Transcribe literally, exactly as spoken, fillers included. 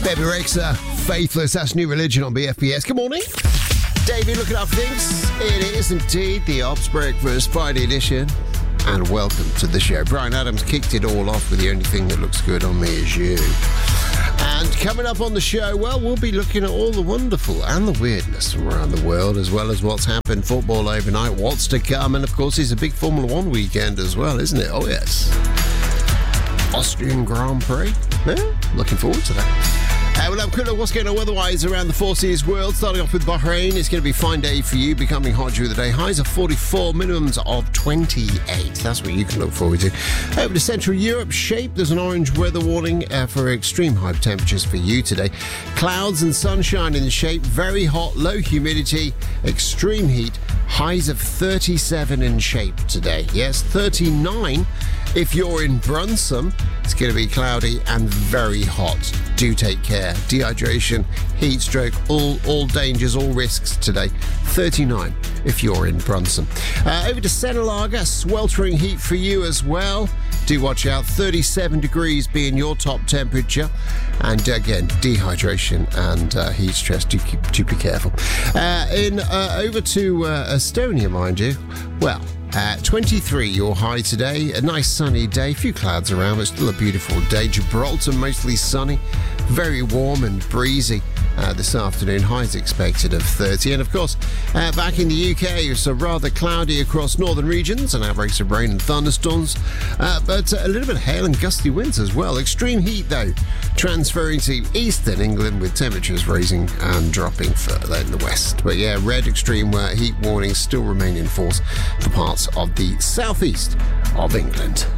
Bebe Rexha, Faithless, that's New Religion on B F B S. Good morning. David, looking up things. It is indeed the Ops Breakfast Friday edition. And welcome to the show. Brian Adams kicked it all off with the only thing that looks good on me is you. And coming up on the show, well, we'll be looking at all the wonderful and the weirdness from around the world, as well as what's happened football overnight, what's to come, and of course it's a big Formula One weekend as well, isn't it? Oh, yes. Austrian Grand Prix. Yeah, looking forward to that. Uh, we'll have a quick look what's going on weather-wise around the Four Seas world. Starting off with Bahrain, it's going to be a fine day for you, becoming hot during the day. Highs of forty-four, minimums of twenty-eight. That's what you can look forward to. Over to Central Europe, shape. There's an orange weather warning uh, for extreme high temperatures for you today. Clouds and sunshine in the shape. Very hot, low humidity, extreme heat. Highs of thirty-seven in shape today. Yes, thirty-nine if you're in Brunssum. It's going to be cloudy and very hot. Do take care. Dehydration, heat stroke, all all dangers, all risks today. thirty-nine if you're in Brunssum. Uh, over to Senelaga, sweltering heat for you as well. Do watch out. thirty-seven degrees being your top temperature. And again, dehydration and uh, heat stress. Do, keep, do be careful. Uh, in uh, over to uh, Estonia, mind you. Well, Uh, twenty-three your high today, a nice sunny day, a few clouds around, but still a beautiful day. Gibraltar mostly sunny, very warm and breezy uh, this afternoon. Highs expected of thirty. And of course, uh, back in the U K, it's a rather cloudy across northern regions and outbreaks of rain and thunderstorms, uh, but a little bit of hail and gusty winds as well. Extreme heat though, transferring to eastern England with temperatures rising and dropping further in the west. But yeah, red extreme heat warnings still remain in force for parts of the southeast of England.